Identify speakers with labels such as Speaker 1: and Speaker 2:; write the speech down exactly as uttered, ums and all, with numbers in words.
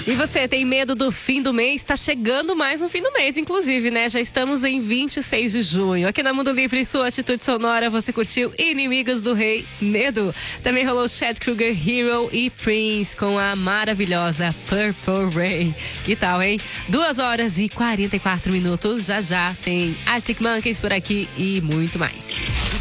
Speaker 1: E você tem medo do fim do mês? Tá chegando mais um fim do mês, inclusive, né? Já estamos em vinte e seis de junho. Aqui na Mundo Livre, sua atitude sonora, você curtiu Inimigas do Rei, Medo. Também rolou Chad Kroeger, Hero e Prince com a maravilhosa Purple Rain. Que tal, hein? Duas horas e quarenta e quatro minutos. Já já tem Arctic Monkeys por aqui e muito mais.